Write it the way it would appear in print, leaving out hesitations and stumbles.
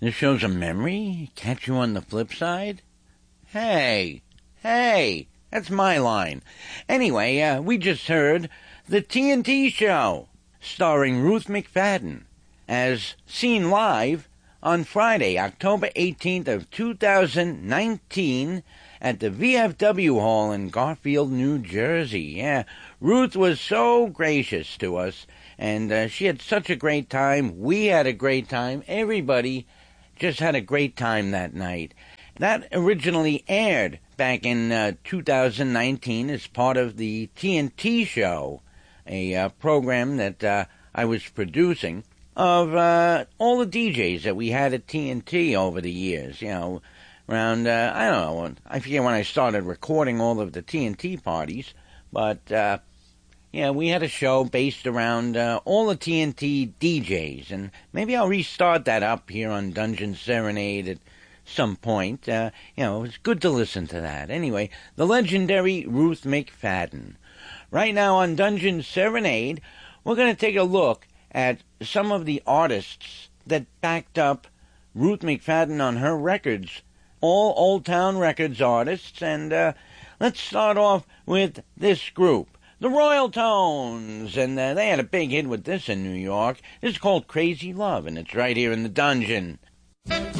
This shows a memory? Catch you on the flip side? Hey, that's my line. Anyway, we just heard The TNT Show, starring Ruth McFadden, as seen live on Friday, October 18th of 2019 at the VFW Hall in Garfield, New Jersey. Yeah, Ruth was so gracious to us, and she had such a great time. We had a great time. Everybody just had a great time that night. That originally aired back in 2019 as part of the TNT Show, a program that I was producing of all the DJs that we had at TNT over the years, around, I don't know, I forget when I started recording all of the TNT parties, but, we had a show based around all the TNT DJs, and maybe I'll restart that up here on Dungeon Serenade at some point. It was good to listen to that. Anyway, the legendary Ruth McFadden. Right now on Dungeon Serenade, we're going to take a look at some of the artists that backed up Ruth McFadden on her records, all Old Town Records artists, and let's start off with this group, the Royal Tones, and they had a big hit with this in New York. This is called Crazy Love, and it's right here in the Dungeon.